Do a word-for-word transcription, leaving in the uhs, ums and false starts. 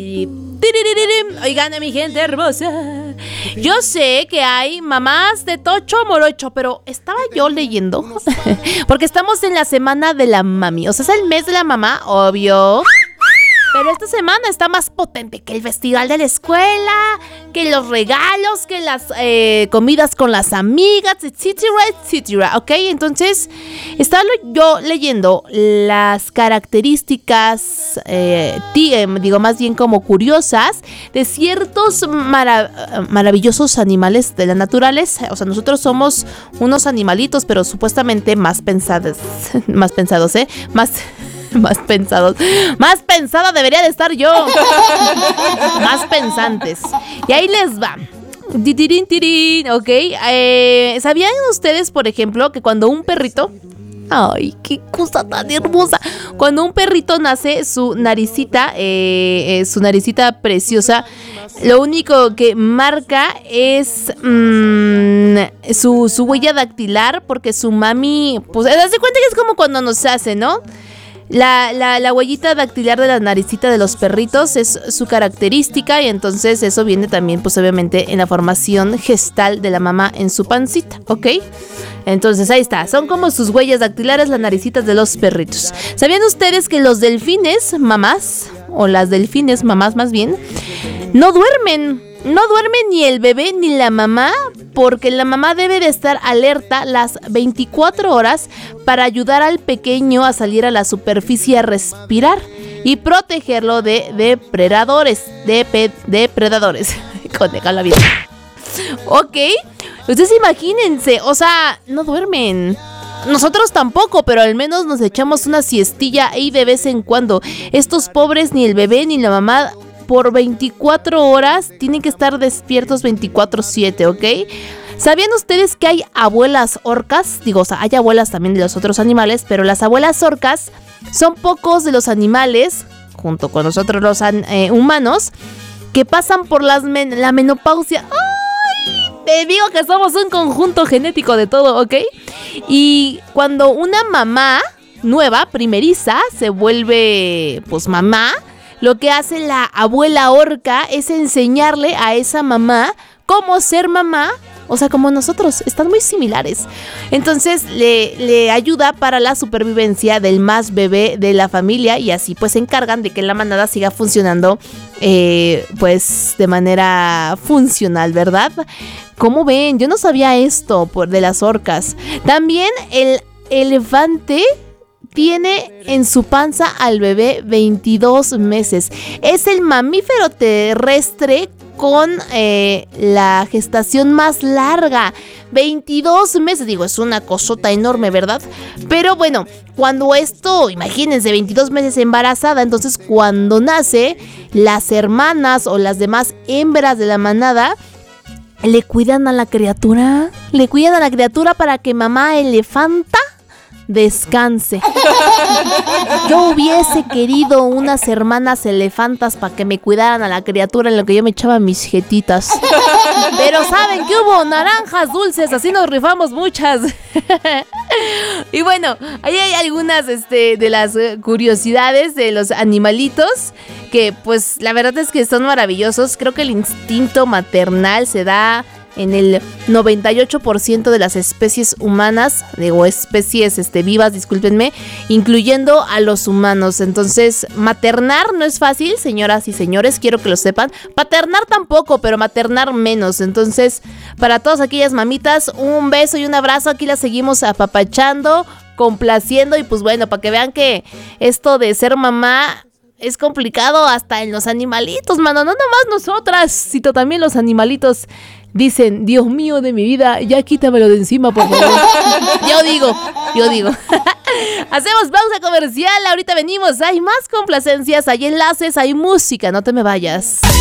Oigan, mi gente hermosa, yo sé que hay mamás de tocho morocho, pero estaba yo leyendo porque estamos en la semana de la mami, o sea, es el mes de la mamá, obvio. Pero esta semana está más potente que el festival de la escuela, que los regalos, que las eh, comidas con las amigas, etcétera, etcétera, ¿ok? Entonces, estaba yo leyendo las características, eh, tí, eh, digo más bien como curiosas, de ciertos marav- maravillosos animales de la naturaleza. O sea, nosotros somos unos animalitos, pero supuestamente más pensados, más pensados, ¿eh? Más... Más pensados. Más pensada debería de estar yo. Más pensantes. Y ahí les va. Titirín, tirín, ok. Eh, ¿Sabían ustedes, por ejemplo, que cuando un perrito... Ay, qué cosa tan hermosa. Cuando un perrito nace, su naricita, eh, eh, su naricita preciosa, lo único que marca es mmm, su, su huella dactilar, porque su mami, pues, se hace cuenta que es como cuando nos hace, ¿no? La, la, la huellita dactilar de la naricita de los perritos es su característica y entonces eso viene también pues obviamente en la formación gestal de la mamá en su pancita, ¿ok? Entonces ahí está, son como sus huellas dactilares las naricitas de los perritos. ¿Sabían ustedes que los delfines, mamás, o las delfines, mamás más bien, no duermen? No duerme ni el bebé ni la mamá, porque la mamá debe de estar alerta las veinticuatro horas para ayudar al pequeño a salir a la superficie a respirar y protegerlo de depredadores, de pe- depredadores. Con la vida. Ok, ustedes imagínense, o sea, no duermen. Nosotros tampoco, pero al menos nos echamos una siestilla ahí de vez en cuando. Estos pobres, ni el bebé ni la mamá, por veinticuatro horas tienen que estar despiertos veinticuatro siete, ¿ok? ¿Sabían ustedes que hay abuelas orcas? Digo, o sea, hay abuelas también de los otros animales, pero las abuelas orcas son pocos de los animales, junto con nosotros los eh, humanos, que pasan por las men- la menopausia. ¡Ay! Te digo que somos un conjunto genético de todo, ¿ok? Y cuando una mamá nueva, primeriza, se vuelve, pues, mamá, lo que hace la abuela orca es enseñarle a esa mamá cómo ser mamá, o sea, como nosotros, están muy similares. Entonces le, le ayuda para la supervivencia del más bebé de la familia y así pues se encargan de que la manada siga funcionando eh, pues de manera funcional, ¿verdad? ¿Cómo ven? Yo no sabía esto por, de las orcas. También el elefante tiene en su panza al bebé veintidós meses. Es el mamífero terrestre con eh, la gestación más larga. veintidós meses, digo, es una cosota enorme, ¿verdad? Pero bueno, cuando esto, imagínense, veintidós meses embarazada, entonces cuando nace, las hermanas o las demás hembras de la manada le cuidan a la criatura. Le cuidan a la criatura para que mamá elefanta descanse. Yo hubiese querido unas hermanas elefantas para que me cuidaran a la criatura en lo que yo me echaba mis jetitas. Pero ¿saben qué hubo? Naranjas dulces, así nos rifamos muchas. Y bueno, ahí hay algunas este, de las curiosidades de los animalitos que pues la verdad es que son maravillosos. Creo que el instinto maternal se da en el noventa y ocho por ciento de las especies humanas, o especies este, vivas, discúlpenme, incluyendo a los humanos. Entonces, maternar no es fácil, señoras y señores, quiero que lo sepan. Paternar tampoco, pero maternar menos. Entonces, para todas aquellas mamitas, un beso y un abrazo. Aquí las seguimos apapachando, complaciendo y pues bueno, para que vean que esto de ser mamá es complicado hasta en los animalitos, mano. No nomás nosotras, sino también los animalitos. Dicen, Dios mío de mi vida, ya quítamelo de encima, por favor. Yo digo, yo digo. Hacemos pausa comercial, ahorita venimos. Hay más complacencias, hay enlaces, hay música, no te me vayas.